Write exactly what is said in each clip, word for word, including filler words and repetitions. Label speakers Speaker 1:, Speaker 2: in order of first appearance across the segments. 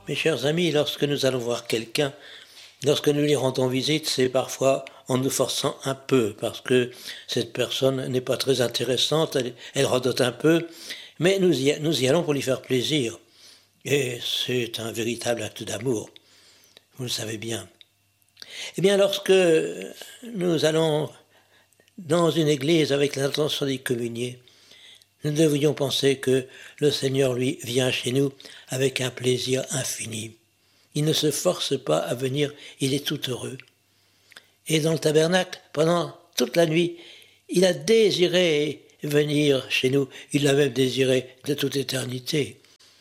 Speaker 1: Mes chers amis, lorsque nous allons voir quelqu'un, lorsque nous lui rendons visite, c'est parfois en nous forçant un peu, parce que cette personne n'est pas très intéressante, elle, elle radote un peu, mais nous y, nous y allons pour lui faire plaisir. Et c'est un véritable acte d'amour, vous le savez bien. Eh bien, lorsque nous allons dans une église avec l'intention d'y communier, nous devrions penser que le Seigneur, lui, vient chez nous avec un plaisir infini. Il ne se force pas à venir, il est tout heureux. Et dans le tabernacle, pendant toute la nuit, il a désiré venir chez nous, il l'a même désiré de toute éternité.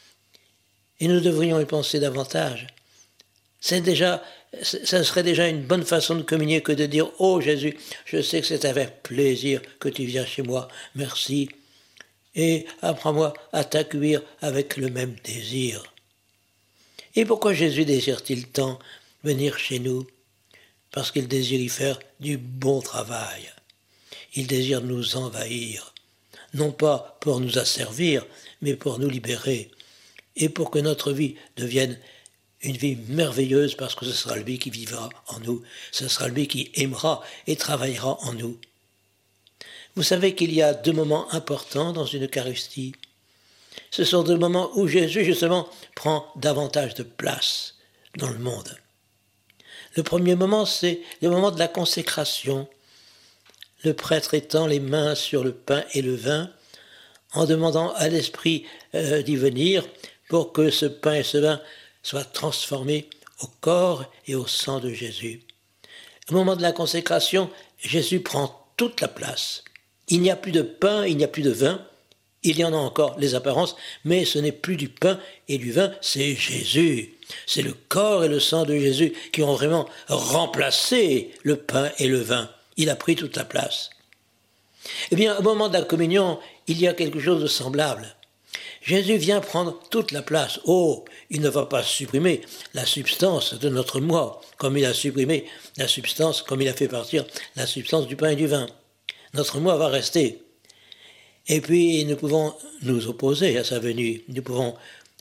Speaker 1: Et nous devrions y penser davantage. C'est déjà, ça serait déjà une bonne façon de communier que de dire « Oh Jésus, je sais que c'est avec plaisir que tu viens chez moi, merci. » Et apprends-moi à t'accueillir avec le même désir. Et pourquoi Jésus désire-t-il tant venir chez nous? Parce qu'il désire y faire du bon travail. Il désire nous envahir, non pas pour nous asservir, mais pour nous libérer, et pour que notre vie devienne une vie merveilleuse, parce que ce sera lui qui vivra en nous, ce sera lui qui aimera et travaillera en nous. Vous savez qu'il y a deux moments importants dans une Eucharistie. Ce sont deux moments où Jésus, justement, prend davantage de place dans le monde. Le premier moment, c'est le moment de la consécration. Le prêtre étend les mains sur le pain et le vin, en demandant à l'Esprit euh, d'y venir pour que ce pain et ce vin soient transformés au corps et au sang de Jésus. Au moment de la consécration, Jésus prend toute la place. Il n'y a plus de pain, il n'y a plus de vin. Il y en a encore les apparences, mais ce n'est plus du pain et du vin, c'est Jésus. C'est le corps et le sang de Jésus qui ont vraiment remplacé le pain et le vin. Il a pris toute la place. Eh bien, au moment de la communion, il y a quelque chose de semblable. Jésus vient prendre toute la place. Oh, il ne va pas supprimer la substance de notre moi, comme il a supprimé la substance, comme il a fait partir la substance du pain et du vin. Notre moi va rester. Et puis, nous pouvons nous opposer à sa venue. Nous pouvons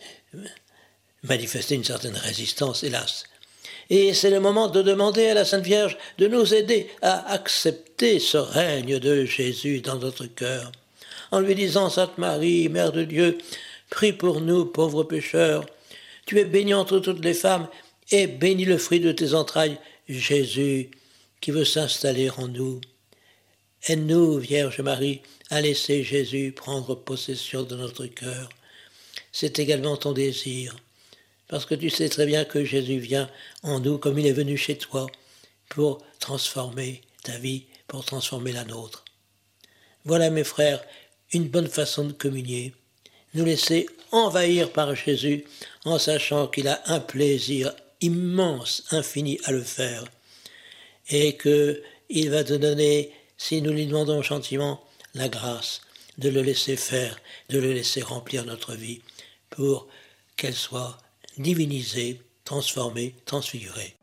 Speaker 1: manifester une certaine résistance, hélas. Et c'est le moment de demander à la Sainte Vierge de nous aider à accepter ce règne de Jésus dans notre cœur. En lui disant, Sainte Marie, Mère de Dieu, prie pour nous, pauvres pécheurs. Tu es bénie entre toutes les femmes, et béni le fruit de tes entrailles, Jésus, qui veut s'installer en nous. Aide-nous, Vierge Marie, à laisser Jésus prendre possession de notre cœur. C'est également ton désir, parce que tu sais très bien que Jésus vient en nous comme il est venu chez toi pour transformer ta vie, pour transformer la nôtre. Voilà, mes frères, une bonne façon de communier. Nous laisser envahir par Jésus en sachant qu'il a un plaisir immense, infini à le faire, et qu'il va te donner, si nous lui demandons gentiment, la grâce de le laisser faire, de le laisser remplir notre vie pour qu'elle soit divinisée, transformée, transfigurée.